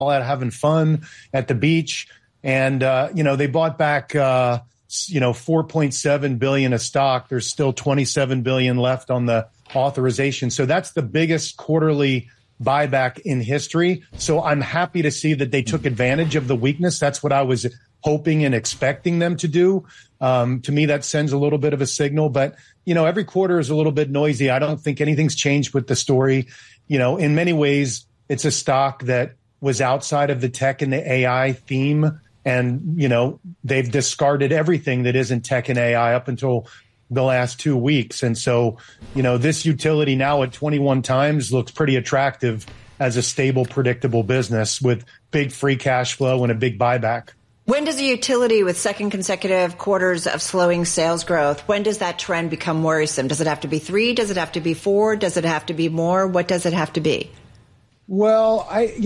out having fun at the beach. And, they bought back, $4.7 billion of stock. There's still $27 billion left on the authorization. So that's the biggest quarterly buyback in history. So I'm happy to see that they took advantage of the weakness. That's what I was hoping and expecting them to do. To me, that sends a little bit of a signal. But, every quarter is a little bit noisy. I don't think anything's changed with the story. In many ways, it's a stock that was outside of the tech and the AI theme. And, they've discarded everything that isn't tech and AI up until the last 2 weeks. And so, this utility now at 21 times looks pretty attractive as a stable, predictable business with big free cash flow and a big buyback. When does a utility with second consecutive quarters of slowing sales growth, when does that trend become worrisome? Does it have to be 3? Does it have to be 4? Does it have to be more? What does it have to be? Well,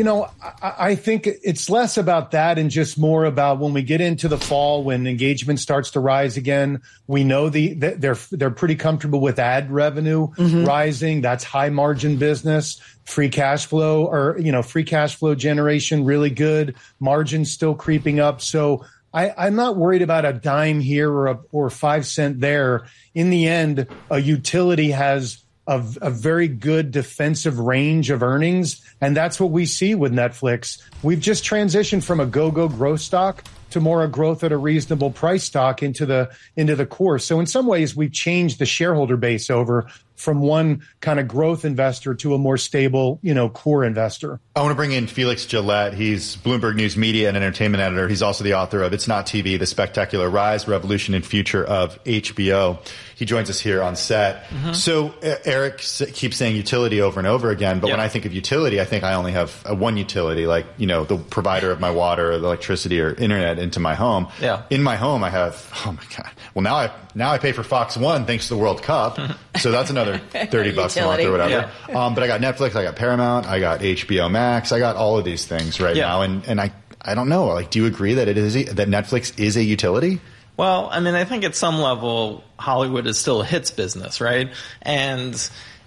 I think it's less about that and just more about when we get into the fall, when engagement starts to rise again. We know they're pretty comfortable with ad revenue rising. That's high margin business. Free cash flow free cash flow generation, really good. Margins still creeping up. So I'm not worried about a dime here or 5 cents there. In the end, a utility has a very good defensive range of earnings. And that's what we see with Netflix. We've just transitioned from a go-go growth stock to more a growth at a reasonable price stock into the core. So in some ways, we've changed the shareholder base over from one kind of growth investor to a more stable, core investor. I want to bring in Felix Gillette. He's Bloomberg News media and entertainment editor. He's also the author of It's Not TV, The Spectacular Rise, Revolution, and Future of HBO. He joins us here on set. So Eric keeps saying utility over and over again, but when I think of utility, I think I only have one utility, like, the provider of my water, the electricity, or internet into my home. Yeah. In my home, I have, oh my God. Well, now I pay for Fox One thanks to the World Cup. So that's another $30 a month or whatever. Yeah. But I got Netflix, I got Paramount, I got HBO Max, I got all of these things right now. And I don't know. Like, do you agree that that Netflix is a utility? Well, I mean, I think at some level, Hollywood is still a hits business, right? And,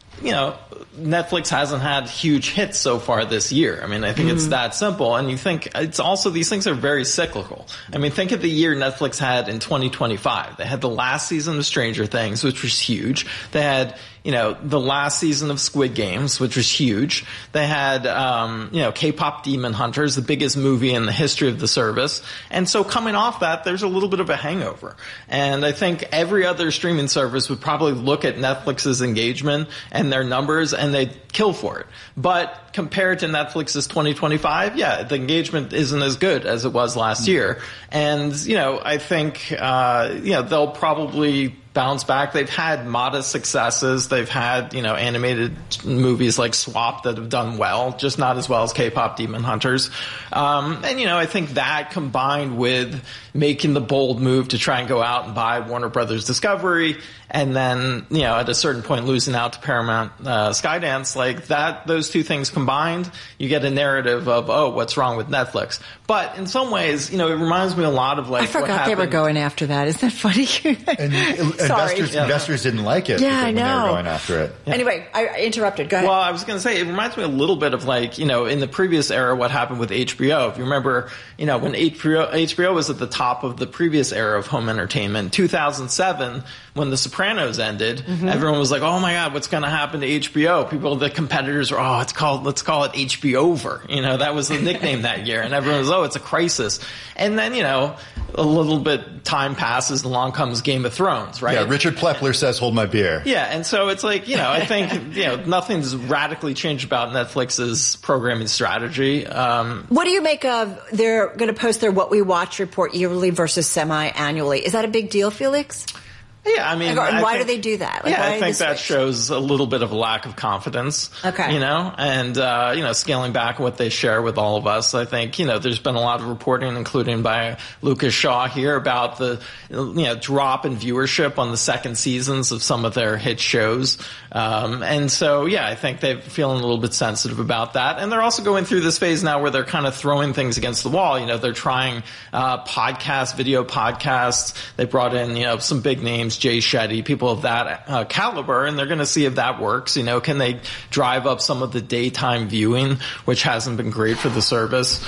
Netflix hasn't had huge hits so far this year. I mean, I think it's that simple. And you think it's also, these things are very cyclical. I mean, think of the year Netflix had in 2025. They had the last season of Stranger Things, which was huge. They had, the last season of Squid Games, which was huge. They had, K-pop Demon Hunters, the biggest movie in the history of the service. And so coming off that, there's a little bit of a hangover. And I think every other streaming service would probably look at Netflix's engagement and their numbers and they'd kill for it. But compared to Netflix's 2025, the engagement isn't as good as it was last year. And, I think, they'll probably bounce back. They've had modest successes. They've had, animated movies like Swap that have done well, just not as well as K-pop Demon Hunters. I think that combined with making the bold move to try and go out and buy Warner Brothers Discovery and then, at a certain point losing out to Paramount Skydance, like that, those two things combined, you get a narrative of, oh, what's wrong with Netflix? But in some ways, it reminds me a lot of like I forgot they were going after that. Isn't that funny? And investors didn't like it. Yeah, I know. When they were going after it. Yeah. Anyway, I interrupted. Go ahead. Well, I was going to say, it reminds me a little bit of like, in the previous era, what happened with HBO. If you remember, when HBO was at the top of the previous era of home entertainment, 2007, when The Sopranos ended, everyone was like, oh my God, what's going to happen to HBO? The competitors were, let's call it HBO-ver. That was the nickname that year. And everyone was, it's a crisis. And then, a little bit time passes and along comes Game of Thrones, right? Yeah, Richard Plepler says, hold my beer. Yeah, and so it's like, I think, nothing's radically changed about Netflix's programming strategy. What do you make of they're going to post their What We Watch report yearly versus semi-annually? Is that a big deal, Felix? Yeah, I mean, why do they do that? I think that shows a little bit of a lack of confidence. Okay. And, scaling back what they share with all of us. I think, there's been a lot of reporting, including by Lucas Shaw here, about the, drop in viewership on the second seasons of some of their hit shows. And so, I think they're feeling a little bit sensitive about that. And they're also going through this phase now where they're kind of throwing things against the wall. They're trying, video podcasts. They brought in, some big names. James, Jay Shetty, people of that caliber, and they're going to see if that works. Can they drive up some of the daytime viewing, which hasn't been great for the service?